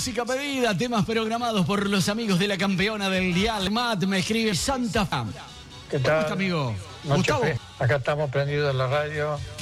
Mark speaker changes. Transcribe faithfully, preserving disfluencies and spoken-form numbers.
Speaker 1: música pedida, temas programados por los amigos de la campeona del dial. Matt me escribe Santa Fe.
Speaker 2: ¿Qué tal?
Speaker 1: ¿Cómo está, amigo?
Speaker 2: Noche
Speaker 1: Gustavo.
Speaker 2: Fe. Acá estamos prendidos en la radio.